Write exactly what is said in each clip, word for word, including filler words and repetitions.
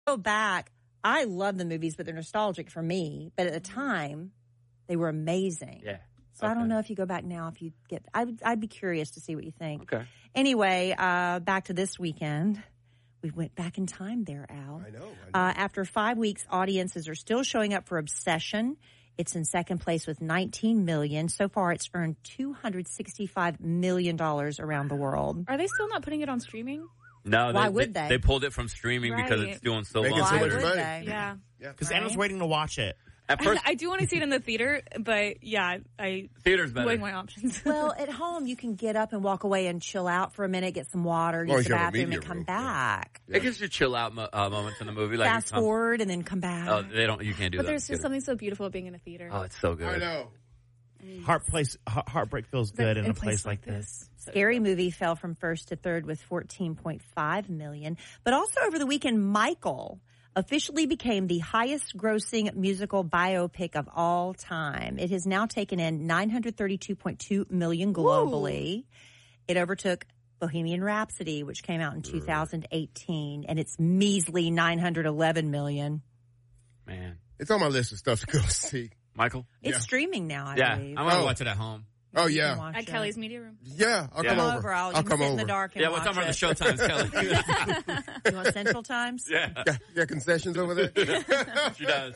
Go back. I love the movies, but they're nostalgic for me. But at the time, they were amazing. Yeah. So Okay. I don't know if you go back now, if you get, I'd, I'd be curious to see what you think. Okay. Anyway, uh, back to this weekend. We went back in time there, Al. I know. I know. Uh, after five weeks, audiences are still showing up for Obsession. It's in second place with nineteen million. So far, it's earned two hundred sixty-five million dollars around the world. Are they still not putting it on streaming? No, Why they, would they? they? They pulled it from streaming Right. because it's doing so Making well. so Why much would money. they? Yeah. Yeah. Because Right. Anna's waiting to watch it. At first, I do want to see it in the theater, but yeah, I theater's weighing better. my options. Well, at home, you can get up and walk away and chill out for a minute, get some water, long use as the you have a bathroom, media and come room, back. It gives you chill out mo- uh, moments in the movie. Like Fast you come- forward and then come back. Oh, they don't. You can't do but that. there's in just theater. something so beautiful about being in a theater. Oh, it's so good. I know. Heart place, heart- heartbreak feels good in, in a place like this. Scary Movie fell from first to third with fourteen point five million. But also over the weekend, Michael officially became the highest grossing musical biopic of all time. It has now taken in nine hundred thirty-two point two million globally. It overtook Bohemian Rhapsody, which came out in two thousand eighteen, and it's measly nine hundred eleven million. Man, It's on my list of stuff to go see. Michael. It's Yeah. streaming now, I Yeah, believe. I'm gonna Oh. watch it at home. Oh, You can yeah. watch At it. Kelly's Media Room. Yeah. I'll Yeah. come Come over. over. I'll, I'll you can come sit in over. the dark and Yeah, what watch time are the it. show times, Kelly? You want Central Times? yeah, Yeah, yeah, concessions over there. she does.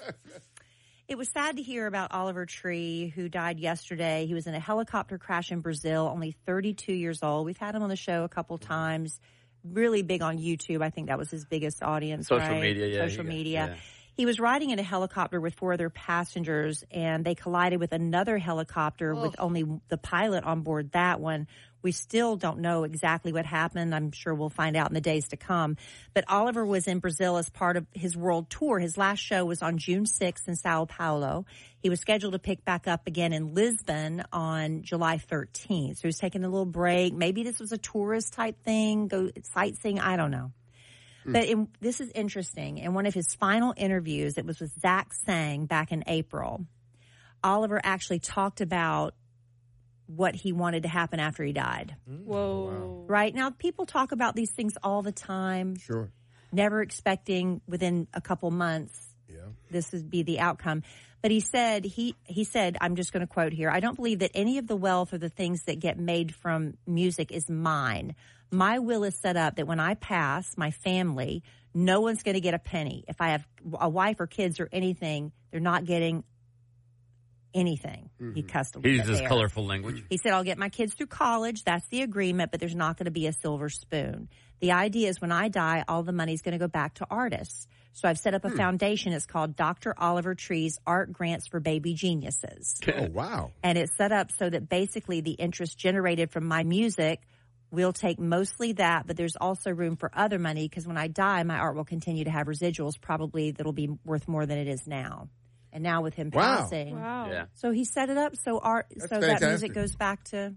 It was sad to hear about Oliver Tree, who died yesterday. He was in a helicopter crash in Brazil, only thirty-two years old. We've had him on the show a couple times. Really big on YouTube. I think that was his biggest audience. Social right? media, yeah, Social you got- media. yeah. He was riding in a helicopter with four other passengers, and they collided with another helicopter with only the pilot on board that one. We still don't know exactly what happened. I'm sure we'll find out in the days to come. But Oliver was in Brazil as part of his world tour. His last show was on June sixth in Sao Paulo. He was scheduled to pick back up again in Lisbon on July thirteenth. So he was taking a little break. Maybe this was a tourist type thing, go sightseeing. I don't know. But in, this is interesting. In one of his final interviews, it was with Zach Sang back in April, Oliver actually talked about what he wanted to happen after he died. Whoa. Right? Now, people talk about these things all the time, Sure. never expecting within a couple months Yeah. this would be the outcome. But he said, he, he said, I'm just going to quote here, I don't believe that any of the wealth or the things that get made from music is mine. My will is set up that when I pass, my family, no one's going to get a penny. If I have a wife or kids or anything, they're not getting anything. He cussed a little He bit uses there. colorful language. He said, I'll get my kids through college. That's the agreement, but there's not going to be a silver spoon. The idea is when I die, all the money's going to go back to artists. So I've set up a foundation. It's called Doctor Oliver Tree's Art Grants for Baby Geniuses. Oh, wow. And it's set up so that basically the interest generated from my music will take mostly that, but there's also room for other money because when I die, my art will continue to have residuals probably that'll be worth more than it is now. And now with him Wow. passing. Wow. Yeah. So he set it up so art, That's so that music fantastic. goes back to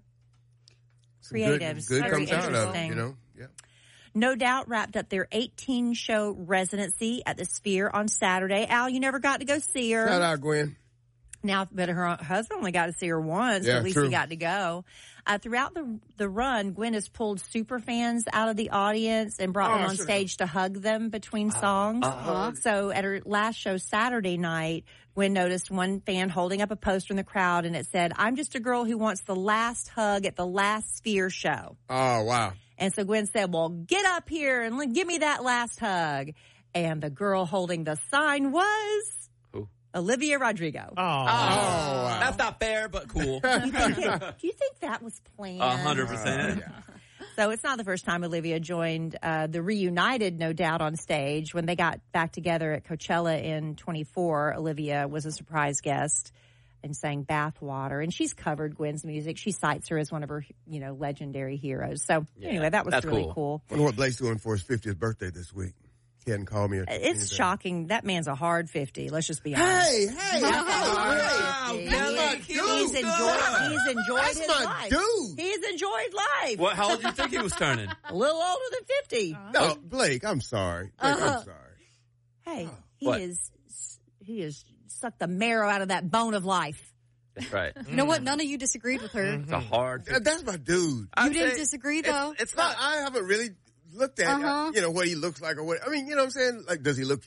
Some good- creatives. Good, Very comes out of it, interesting. you know? Yeah. No Doubt wrapped up their eighteen show residency at the Sphere on Saturday. Al, you never got to go see her. Shout out, Gwen. Now, but her husband only got to see her once. Yeah, at least true. he got to go. Uh, throughout the the run, Gwen has pulled super fans out of the audience and brought Oh, them I on should've- stage to hug them between songs. uh-huh. So at her last show Saturday night, Gwen noticed one fan holding up a poster in the crowd, and it said, "I'm just a girl who wants the last hug at the last Sphere show." Oh, wow. And so Gwen said, well, get up here and l- give me that last hug. And the girl holding the sign was Who? Olivia Rodrigo. Oh, wow. That's not fair, but cool. Do you think it- do you think that was planned? A hundred percent. So it's not the first time Olivia joined uh, the reunited No Doubt on stage. When they got back together at Coachella in twenty-four, Olivia was a surprise guest and sang Bathwater. And she's covered Gwen's music. She cites her as one of her, you know, legendary heroes. So Yeah, anyway, that was that's really cool. cool. Wonder what Blake's doing for his fiftieth birthday this week. He hadn't called me. or It's anything. shocking. That man's a hard fifty. Let's just be honest. Hey, hey, Wow, hey. He- That's my he's, dude. enjoyed, he's enjoyed That's his my life. dude. He's enjoyed life. What? How old do you think he was turning? A little older than fifty. No, Blake, I'm sorry. Blake, Uh-huh. I'm sorry. Hey, he What? is he has sucked the marrow out of that bone of life. That's right. You know what? None of you disagreed with her. It's a hard. That- That's my dude. You I'd didn't say disagree, it's- though? It's No, not. I haven't really looked at, Uh-huh. you know, what he looks like or what. I mean, you know what I'm saying? Like, does he look